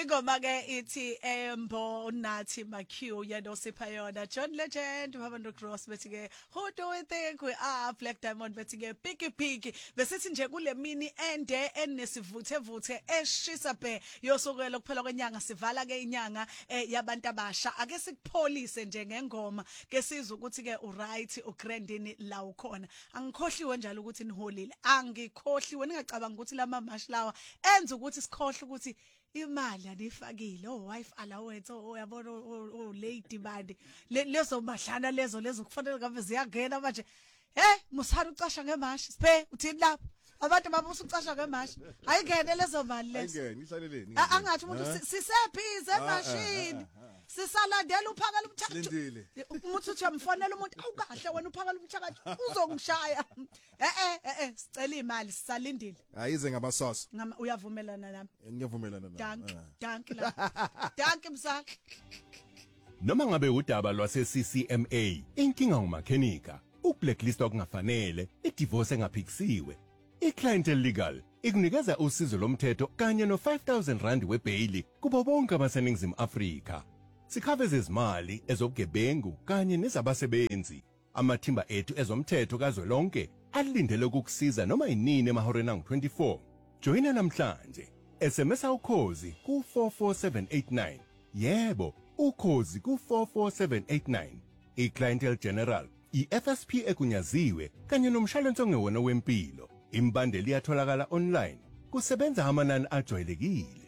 ingoma ke ithi Embo nathi MaQ yena osipha yona John Legend uHabandu Gross bethi ke who do we think we are Black Diamond bethi ke piki besithi nje kule mini ende enesivuthe eshisa bhe yosukela kuphela kwenyanga sivala ke inyanga yabantu abasha ake sikupholise nje ngengoma ke sizwe ukuthi ke uright ugrandini la ukhona angikhohliwe njalo ukuthi niholile angikhohliwe ningacabanga ukuthi lama mash lawa enza ukuthi sikhohle ukuthi imali anifakile wife allowance uyabona lady band lezo mahlana lezo kufanele ngabe ziyangena manje musana ucasha ngemashi siphe uthini lapho abantu babusa ucasha ngemashi ayingene lezo mali lezo ayingene isaleleni angathi umuntu sisephize emashini sisalandela uphakala umthakathi umuntu uthi uyamfonela umuntu awukahle wena uphakala umthakathi uzongishaya sicela imali sisalindile ayize ngamasoso uyavumelana nami ngiyavumelana nami danke msakhe noma ngabe udaba lwase CCMA inkinga ngumakhenika ukublacklist okungafanele idivorce engaphikisiwe iClientele Legal ikunikeza usizo lomthetho kanye no5000 rand webail kubo bonke abaseningizimu Afrika sikhaveza izimali ezobugebengu kanye nezabasebenzi amathimba ethu ezomthetho kazwelonke alindele ukukusiza noma inini emahoreni angu-24 joyina namhlanje SMS ukhozi ku44789 yebo ukhozi ku44789 iClientele General iFSP ekunyaziwe kanye nomshwalense ongewona wempilo imbandeli iyatholakala online kusebenza amanani ajwayelekile